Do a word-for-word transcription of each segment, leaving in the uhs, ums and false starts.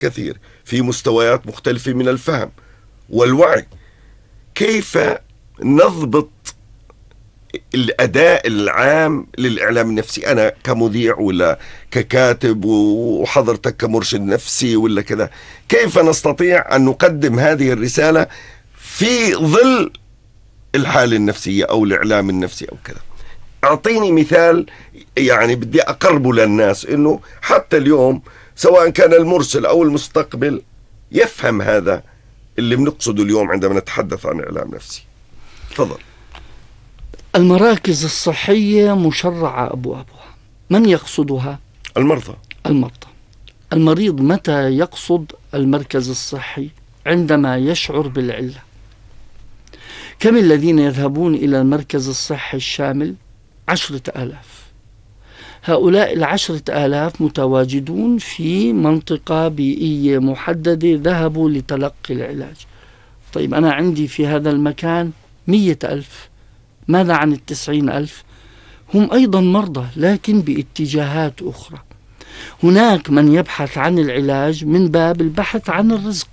كثير في مستويات مختلفة من الفهم والوعي. كيف نضبط الأداء العام للإعلام النفسي؟ أنا كمذيع ولا ككاتب وحضرتك كمرشد نفسي ولا كذا، كيف نستطيع أن نقدم هذه الرسالة في ظل الحالة النفسية أو الإعلام النفسي أو كذا؟ أعطيني مثال يعني بدي أقربه للناس، إنه حتى اليوم سواء كان المرسل أو المستقبل يفهم هذا اللي بنقصده اليوم عندما نتحدث عن إعلام نفسي. تفضل. المراكز الصحية مشرعة أبوابها، من يقصدها؟ المرضى. المرضى. المريض متى يقصد المركز الصحي؟ عندما يشعر بالعلة. كم الذين يذهبون إلى المركز الصحي الشامل؟ عشرة آلاف. هؤلاء العشرة آلاف متواجدون في منطقة بيئية محددة، ذهبوا لتلقي العلاج. طيب أنا عندي في هذا المكان مية ألف، ماذا عن التسعين ألف؟ هم أيضا مرضى لكن باتجاهات أخرى. هناك من يبحث عن العلاج من باب البحث عن الرزق.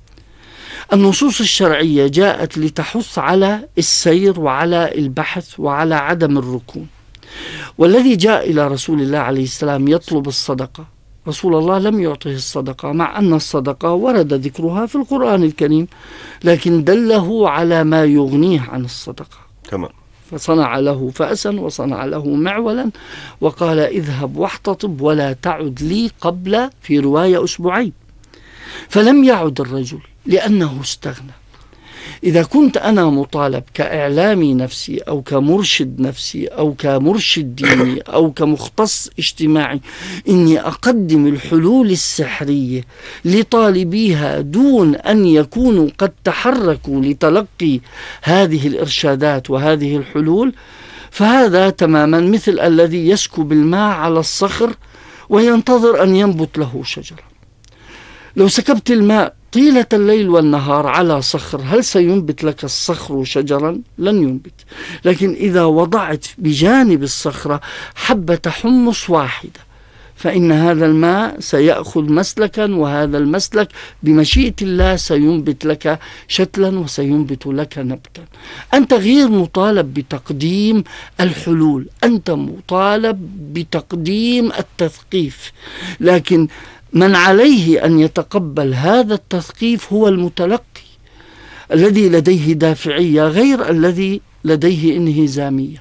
النصوص الشرعية جاءت لتحث على السير وعلى البحث وعلى عدم الركون. والذي جاء إلى رسول الله عليه السلام يطلب الصدقة، رسول الله لم يعطه الصدقة، مع أن الصدقة ورد ذكرها في القرآن الكريم، لكن دله على ما يغنيه عن الصدقة. تمام. فصنع له فأسا وصنع له معولا وقال اذهب واحتطب ولا تعد لي قبل، في رواية، أسبوعين. فلم يعد الرجل لأنه استغنى. إذا كنت أنا مطالب كإعلامي نفسي أو كمرشد نفسي أو كمرشد ديني أو كمختص اجتماعي إني أقدم الحلول السحرية لطالبيها دون أن يكونوا قد تحركوا لتلقي هذه الإرشادات وهذه الحلول، فهذا تماما مثل الذي يسكب الماء على الصخر وينتظر أن ينبت له شجرة. لو سكبت الماء طيلة الليل والنهار على صخر، هل سينبت لك الصخر شجرا؟ لن ينبت. لكن إذا وضعت بجانب الصخرة حبة حمص واحدة فإن هذا الماء سيأخذ مسلكا، وهذا المسلك بمشيئة الله سينبت لك شتلا وسينبت لك نبتا. أنت غير مطالب بتقديم الحلول، أنت مطالب بتقديم التثقيف، لكن من عليه أن يتقبل هذا التثقيف هو المتلقي الذي لديه دافعية غير الذي لديه انهزامية،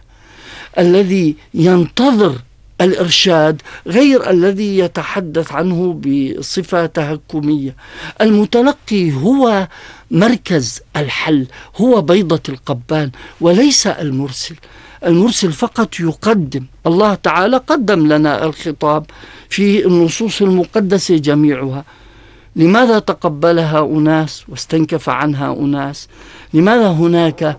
الذي ينتظر الإرشاد غير الذي يتحدث عنه بصفة تهكمية. المتلقي هو مركز الحل، هو بيضة القبان وليس المرسل. المرسل فقط يقدم. الله تعالى قدم لنا الخطاب في النصوص المقدسة جميعها. لماذا تقبلها أناس واستنكف عنها أناس؟ لماذا هناك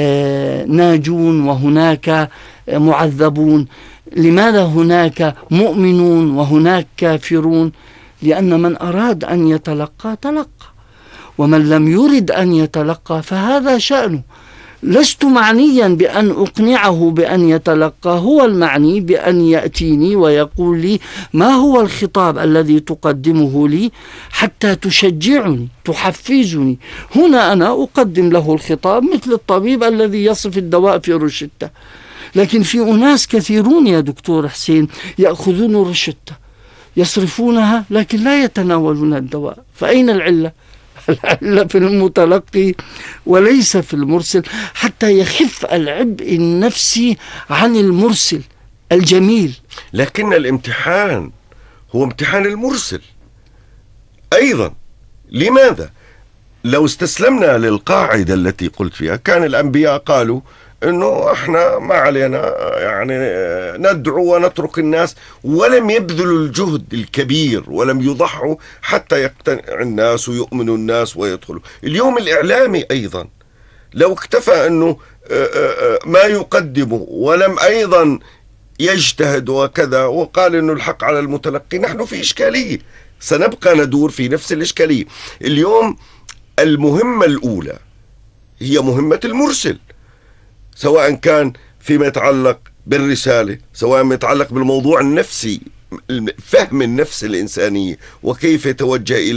ناجون وهناك معذبون؟ لماذا هناك مؤمنون وهناك كافرون؟ لأن من أراد أن يتلقى تلقى، ومن لم يرد أن يتلقى فهذا شأنه. لست معنيا بأن أقنعه بأن يتلقى، هو المعني بأن يأتيني ويقول لي ما هو الخطاب الذي تقدمه لي حتى تشجعني تحفزني. هنا أنا أقدم له الخطاب مثل الطبيب الذي يصف الدواء في روشتة. لكن في أناس كثيرون يا دكتور حسين يأخذون روشتة يصرفونها لكن لا يتناولون الدواء. فأين العلة؟ العلة في المتلقي وليس في المرسل، حتى يخف العبء النفسي عن المرسل الجميل. لكن الامتحان هو امتحان المرسل أيضا. لماذا؟ لو استسلمنا للقاعدة التي قلت فيها كان الأنبياء قالوا إنه إحنا ما علينا، يعني ندعو ونترك الناس، ولم يبذلوا الجهد الكبير ولم يضحوا حتى يقتنع الناس ويؤمنوا الناس ويدخلوا. اليوم الإعلامي أيضا لو اكتفى أنه ما يقدمه ولم أيضا يجتهد وكذا وقال إنه الحق على المتلقي، نحن في إشكالية، سنبقى ندور في نفس الإشكالية. اليوم المهمة الأولى هي مهمة المرسل، سواء كان فيما يتعلق بالرسالة، سواء ما يتعلق بالموضوع النفسي فهم النفس الإنسانية وكيف يتوجه إلى